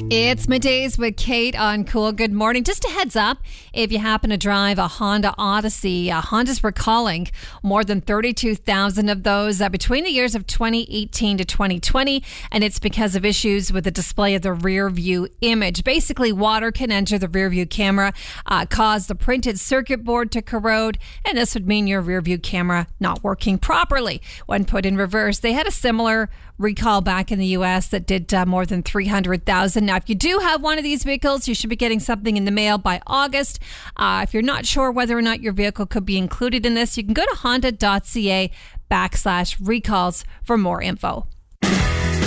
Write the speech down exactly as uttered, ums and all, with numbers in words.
It's Middays with Kate on Cool. Good morning. Just a heads up, if you happen to drive a Honda Odyssey, uh, Honda's recalling more than thirty-two thousand of those uh, between the years of twenty eighteen to twenty twenty, and it's because of issues with the display of the rear view image. Basically, water can enter the rear view camera, uh, cause the printed circuit board to corrode, and this would mean your rear view camera not working properly when put in reverse. They had a similar recall back in the U S that did uh, more than three hundred thousand. Now, if you do have one of these vehicles, you should be getting something in the mail by August. Uh, if you're not sure whether or not your vehicle could be included in this, you can go to honda.ca backslash recalls for more info.